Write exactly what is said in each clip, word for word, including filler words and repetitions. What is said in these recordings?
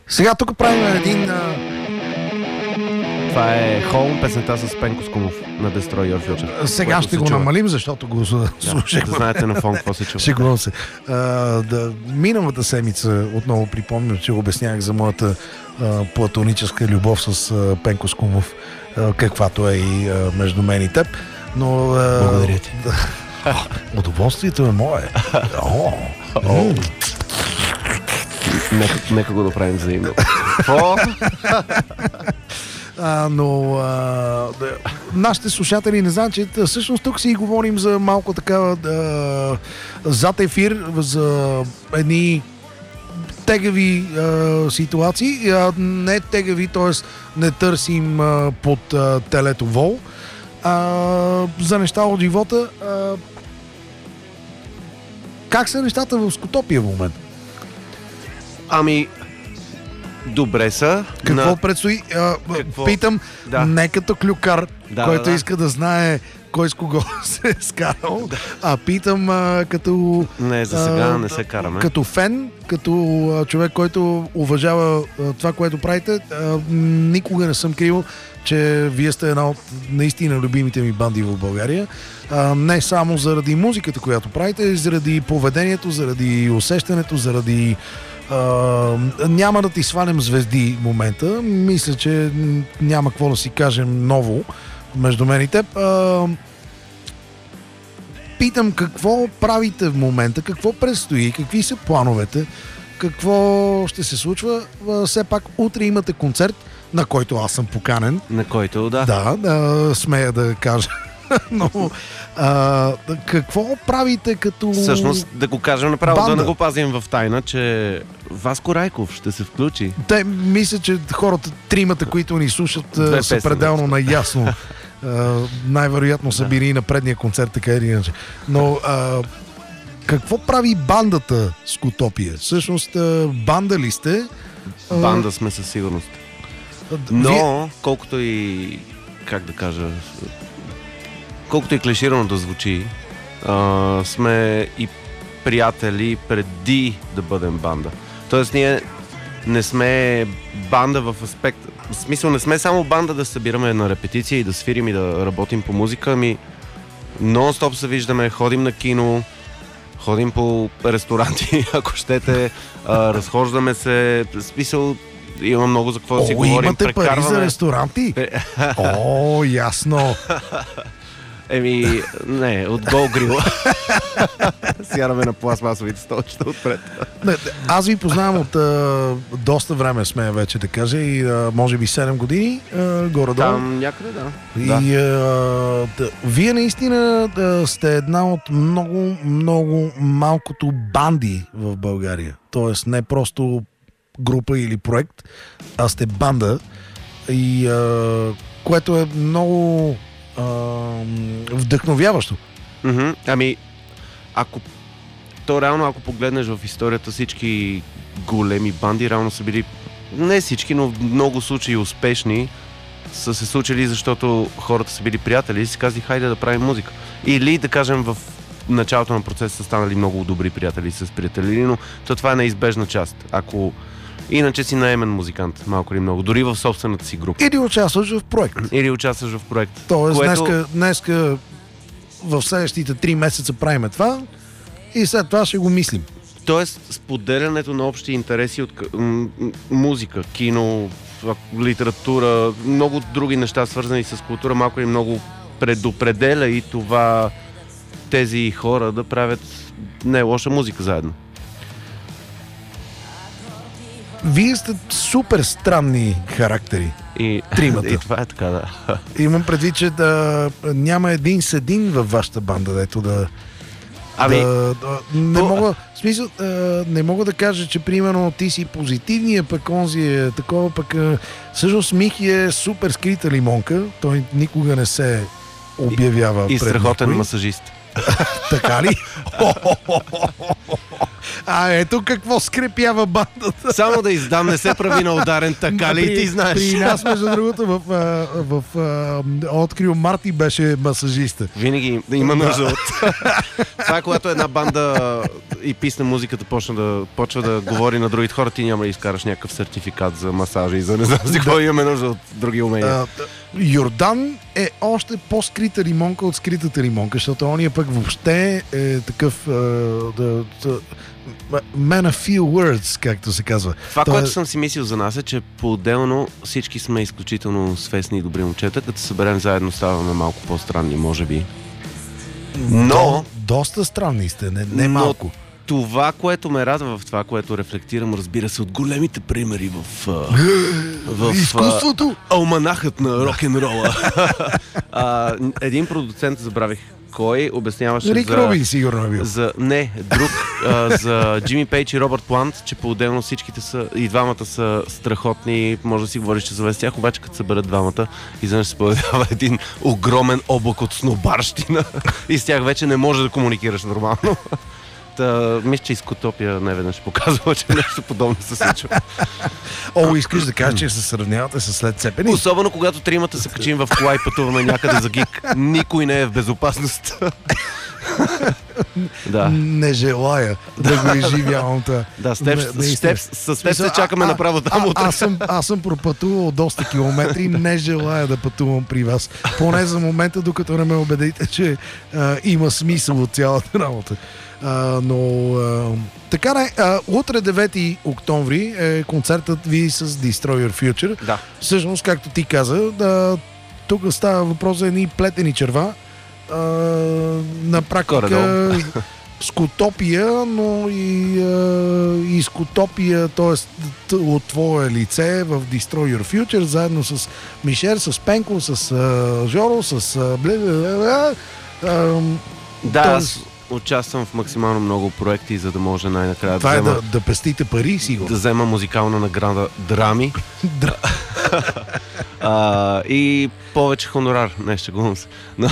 Сега тук правим един... А... Това е Home, песента с Пенко Скумов на Destroy Your Future. Сега ще го чува. намалим, защото го слушахме. Да, да знаете на фон какво се чува. Шегувам се. А, да, миналата седмица, отново припомням, че обяснявах за моята а, платоническа любов с а, Пенко Скумов, а, каквато е и а, между мен и теб. Но... А, благодаря ти. Да, удоволствието е мое. О, м. Нека, нека го направим взаимно. Какво? А, но а, да, нашите слушатели не знаят, че всъщност тук си говорим за малко така да, зад ефир, за едни тегави а, ситуации, а, не тегави, т.е. не търсим а, под а, телето вол, а, за неща от живота. А, как са нещата в Скотопия в момента? Ами, добре са. Какво на... предстои? А, Какво? Питам, Да. не като клюкар, Да, който да, да. иска да знае кой с кого се е скарал, а питам а, като... Не, за сега а, не се караме. Като фен, като а, човек, който уважава а, това, което правите, а, никога не съм крил, че вие сте една от наистина любимите ми банди в България. А, не само заради музиката, която правите, заради поведението, заради усещането, заради... Uh, няма да ти свалям звезди в момента. Мисля, че няма какво да си кажем ново между мен и теб. Uh, питам какво правите в момента, какво предстои, какви са плановете, какво ще се случва. Uh, все пак утре имате концерт, на който аз съм поканен. На който, да. Да, да смея да кажа. Но а, какво правите като... Всъщност, да го кажем направо, банда? да не го пазим в тайна, че Васко Райков ще се включи. Те, мисля, че хората, тримата, които ни слушат, Две са песни, пределно наясно. А, най-вероятно са били и на предния концерт, така или иначе. Но а, какво прави бандата Скотопия? Всъщност, а, банда ли сте? А, Банда сме със сигурност. вие... Но, колкото и, как да кажа, колкото и клиширано да звучи, а, сме и приятели преди да бъдем банда. Тоест ние не сме банда в аспект... В смисъл, не сме само банда да събираме на репетиция и да свирим и да работим по музика, ами нон-стоп се виждаме, ходим на кино, ходим по ресторанти, ако щете, а, разхождаме се, в смисъл, има много за какво да си О, говорим. имате пари за ресторанти? О, ясно. Еми, не, от гол грила. Сядаме на пластмасовите столчета отпред. Не, аз ви познавам от а, доста време, смея вече да кажа, и а, може би седем години, а, горе-долу. Там някъде, да. И а, да, вие наистина да, сте една от много, много малкото банди в България. Тоест не просто група или проект, а сте банда, и а, което е много а, вдъхновяващо. Mm-hmm. Ами, ако то реално, ако погледнеш в историята, всички големи банди реално са били, не всички, но в много случаи успешни, са се случили, защото хората са били приятели и си казали, хайде да правим музика. Или, да кажем, в началото на процеса са станали много добри приятели с приятели, но то това е неизбежна част. Ако иначе си наемен музикант, малко или много, дори в собствената си група. Или участваш в проект. Или участваш в проект. Тоест, което... днеска, днеска в следващите три месеца правиме това и след това ще го мислим. Тоест, споделянето на общи интереси от м- м- музика, кино, литература, много други неща, свързани с култура, малко или много предопределя и това тези хора да правят не лоша музика заедно. Вие сте супер странни характери. И, Тримата. и това е така, да. Имам предвид, че да няма един седин във вашата банда, дето да... Ами, да, да не, по... мога, в смисъл, а, не мога да кажа, че примерно ти си позитивния, пък онзи е такова, пък а, всъщност Михи е супер скрита лимонка, той никога не се обявява и, и пред страхотен никой. масажист. Така ли? А ето какво скрепява бандата. Само да издам, не се прави на ударен, така ли? И ти знаеш. При нас, между другото, в, в, в, в Открил Марти беше масажиста. Винаги има нужда от... Това е когато една банда и писне музиката почна да, почва да говори на другите хора, ти няма да изкараш някакъв сертификат за масажа и за не знам си какво, имаме нужда от други умения. Йордан е още по-скрита лимонка от скритата лимонка, защото ония пък въобще е такъв uh, the, the, man of few words, както се казва. Това, Той... което съм си мислил за нас е, че по-отделно всички сме изключително свестни и добри момчета, като се съберем заедно ставаме малко по-странни, може би. Но... До, доста странни сте, не, не малко. Но... Това, което ме радва в това, което рефлектирам, разбира се, от големите примери в... в изкуството! Алманахът на рок-н-рола. а, един продуцент, забравих кой, обясняваше Рик за... Рубин сигурно е бил. За, не, друг. а, за Джимми Пейдж и Робърт Плант, че по-отделно всичките са... И двамата са страхотни. Може да си говориш, че за тях, обаче като съберат двамата, изведнъж се появява един огромен облак от снобарщина и с тях вече не може да комуникираш нормално. Та, мисля, че Изкутопия неведнъж показва, че нещо подобно се случва. О, искаш да кажеш, че се сравнявате с Лед Цепелин? Особено когато тримата се качим в кола и пътуваме някъде за гик. Никой не е в безопасност. Да. Не желая да го изживявам това. Да, с теб, не, с теб, с теб се чакаме а, направо там а, утре. Аз съм, аз съм пропътувал доста километри, не желая да пътувам при вас. Поне за момента, докато не ме убедите, че а, има смисъл от цялата работа. Uh, но uh, така не, uh, утре девети октомври е концертът ви с Destroy Your Future. Да. Всъщност, както ти каза, да, тук става въпрос за едни плетени черва. Uh, на практика скутопия, но и, uh, и скутопия, т.е. от твое лице в Destroy Your Future, заедно с Мишер, с Пенко, с uh, Жоро, с uh, бле, бле, бле, uh, да, тоест... аз участвам в максимално много проекти, за да може най-накрая това да е взема... да, да пестите пари, сигурно. Да взема музикална награда Драми. а, и повече хонорар. Не, ще го се. Но...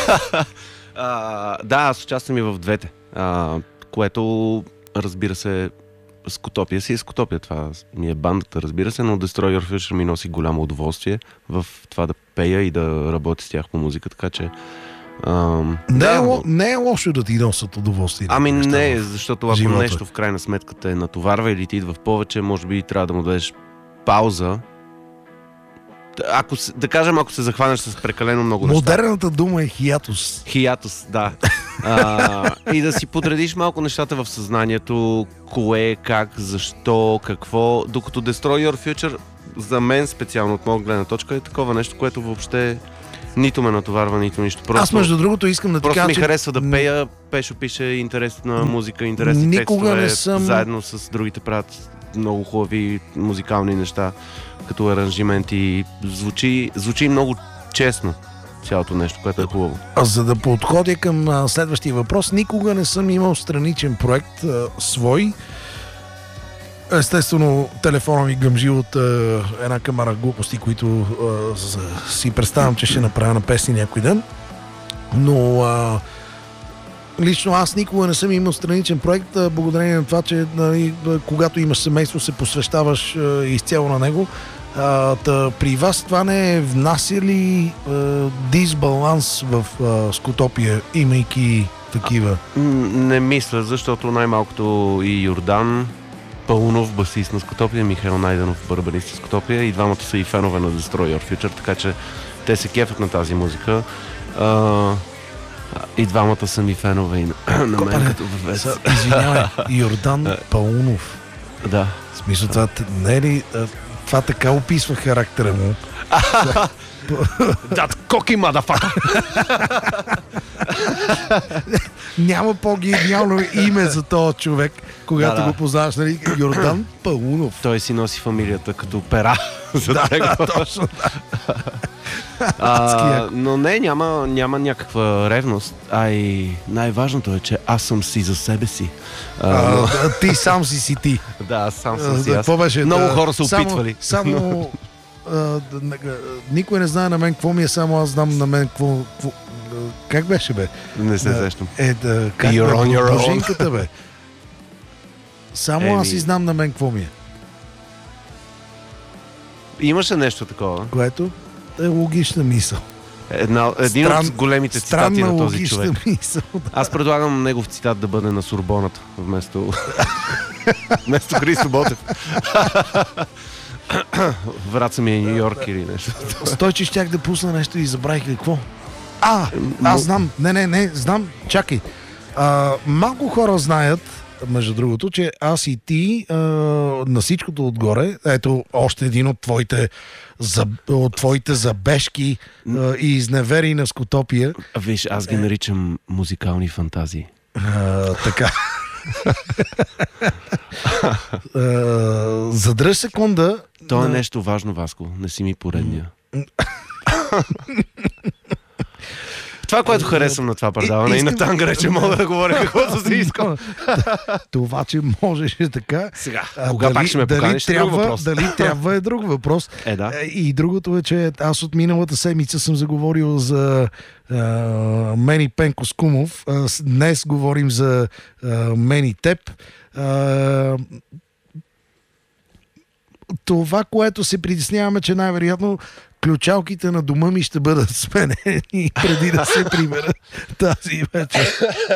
а, да, аз участвам и в двете. А, което, разбира се, Скутопия си е Скутопия. Това ми е бандата, разбира се, но Destroy Your Future ми носи голямо удоволствие в това да пея и да работя с тях по музика, така че Um, не, да, е, не е лошо да ти носят удоволствие. Ами не, защото ако живота. нещо в крайна сметка те натоварва или ти идва в повече, може би трябва да му дадеш пауза. Ако, да кажем, ако се захванеш с прекалено много неща. Модерната дума е хиатус. Хиатус, да. а, и да си подредиш малко нещата в съзнанието, кое, как, защо, какво, докато Destroy Your Future за мен специално от моя гледна точка е такова нещо, което въобще нито ме натоварва, нито нищо. Просто, аз между другото искам да ти кажа, просто ми че... харесва да пея, Пешо пише интересна музика, интересни Никога текстове, не съм... заедно с другите правят много хубави музикални неща, като аранжименти. Звучи, звучи много честно цялото нещо, което е хубаво. А за да подходя към а, следващия въпрос, никога не съм имал страничен проект а, свой. Естествено, телефона ми гъмжи от а, една камара глупости, които а, с, си представям, че ще направя на песни някой ден. Но а, лично аз никога не съм имал страничен проект, а, благодарение на това, че нали, когато имаш семейство, се посвещаваш а, изцяло на него. А, та, при вас това не е внася ли а, дисбаланс в а, Скутопия, имайки такива? А, не мисля, защото най-малкото и Йордан Паунов, басист на Скутопия, Михаил Найденов, барабанист на Скутопия, и двамата са и фенове на Destroy Your Future, така че те се кефят на тази музика. А, и двамата са ми фенове и на, на мен като въвец. Извинявай, Йордан Паунов. Да. В смисъл, това не е ли... Това така описва характера му. That cocky motherfucker! Няма по-гениално име за този човек, когато да, да. го познаваш, нали? Йордан Паунов. Той си носи фамилията като пера. За да, него. да, точно, да. а, но не, няма, няма някаква ревност. А и най-важното е, че аз съм си за себе си. А, а, но... да, ти сам си си ти. Да, аз сам съм си. Да, аз. беше, Много да, хора са опитвали. Само... само а, да, никой не знае на мен какво ми е, само аз знам на мен какво... какво как беше, бе? Не се сещам. Е, да, как You're бе? on your own. Божинката, бе. Само Еми... аз и знам на мен какво ми е. Имаше нещо такова. Което е логична мисъл. Една, един Стран, от големите цитати на този човек. Мисъл, да. Аз предлагам негов цитат да бъде на Сорбоната, вместо, вместо Христо Ботев. Враца ми е Ню Йорк или нещо. Стойче, щях да пусна нещо и забравих какво. А, аз знам. Не, не, не, знам. Чакай. А, малко хора знаят, между другото, че аз и ти а, на всичкото отгоре, ето още един от твоите, за, от твоите забежки а, и изневери на Скотопия. Виж, аз ги наричам музикални фантазии. А, така. Задръж секунда. То е нещо важно, Васко. Не си ми поредния. Това, което харесвам на това предаване и, и на Танга, че мога да говоря каквото си искам. Това, че можеше така. Сега, кога дали, пак ще ме поканиш, дали, е друг въпрос. Дали трябва е друг въпрос. Е, да. И другото е, че аз от миналата седмица съм заговорил за uh, Мени Пенко Скумов. Uh, днес говорим за uh, Мени Теб. Uh, това, което се притесняваме, че най-вероятно ключалките на дома ми ще бъдат сменени преди да се прибера тази вечер.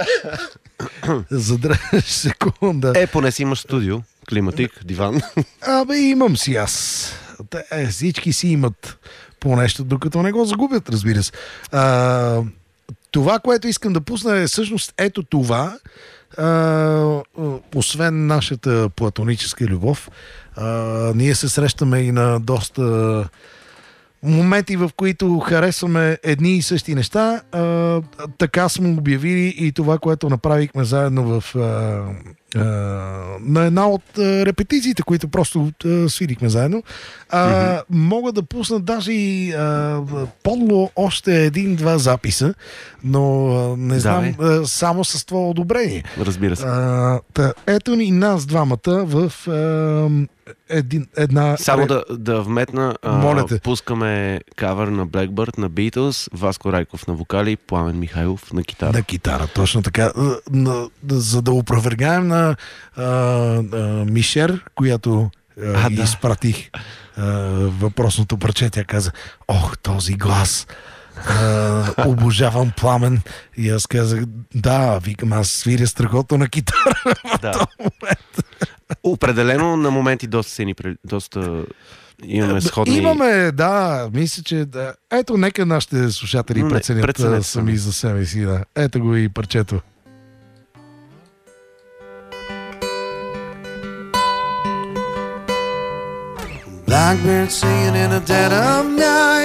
Задръж секунда. Е, поне си имаш студио, климатик, диван. Абе, имам си аз. Е, всички си имат по нещо, докато не го загубят, разбира се. А, това, което искам да пусна е всъщност ето това. А, освен нашата платоническа любов, а, ние се срещаме и на доста моменти, в които харесваме едни и същи неща. А, така сме обявили и това, което направихме заедно в а, а, на една от а, репетициите, които просто а, свирихме заедно. А, mm-hmm. Мога да пусна даже и а, подло още един-два записа, но а, не знам, а, само с това одобрение. Разбира се. А, та, ето ни нас двамата в а, един, една... Само да, да вметна, а, пускаме кавър на Blackbird, на Beatles, Васко Райков на вокали, Пламен Михайлов на китара. На китара, точно така. За да опровергаем на а, а, Мишер, която а, а, да. изпратих а, въпросното парче, тя каза: ох, този глас! Uh, обожавам Пламен. И аз казах: да, викам, аз свиря страхотно на китара в да. този момент. Определено на моменти доста се ни доста имаме сходни... Имаме, да, мисля, че да. Ето, нека нашите слушатели не, преценят, преценят сами за себе си. Да. Ето го и парчето. Blackbird singing in the dead of night.